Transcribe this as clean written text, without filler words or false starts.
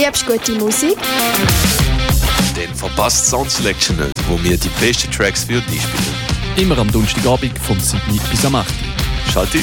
liebst gute Musik? Dann verpasst Sound Selection nicht, wo wir die besten Tracks für dich spielen. Immer am Donnerstagabend vom 7 bis am 8. Schalte